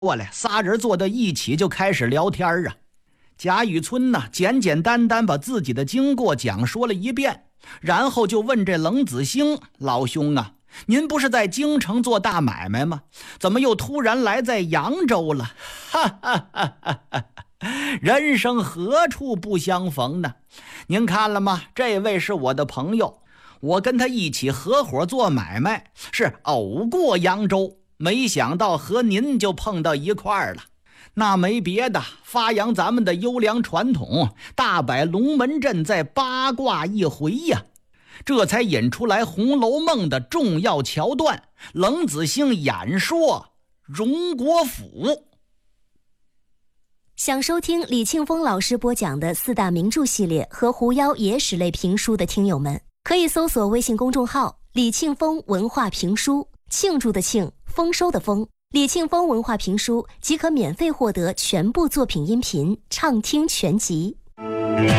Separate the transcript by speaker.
Speaker 1: 过来，仨人坐到一起就开始聊天啊。贾雨村呢，简简单单把自己的经过讲说了一遍，然后就问这冷子兴：“老兄啊，您不是在京城做大买卖吗？怎么又突然来在扬州了？”哈哈哈哈哈！人生何处不相逢呢？您看了吗？这位是我的朋友，我跟他一起合伙做买卖，是偶过扬州，没想到和您就碰到一块儿了。那没别的，发扬咱们的优良传统，大摆龙门阵，再八卦一回呀，这才引出来《红楼梦》的重要桥段，冷子兴演说荣国府。
Speaker 2: 想收听李庆峰老师播讲的四大名著系列和狐妖野史类评书的听友们，可以搜索微信公众号李庆峰文化评书，庆祝的庆，丰收的丰，李庆峰文化评书即可免费获得全部作品音频畅听全集。